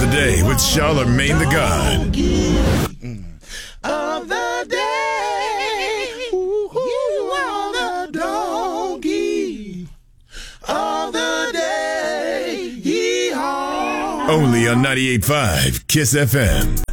day with Charlemagne the God. Of the day, you are the donkey of the day. Yeehaw. Only on 98.5 KISS FM.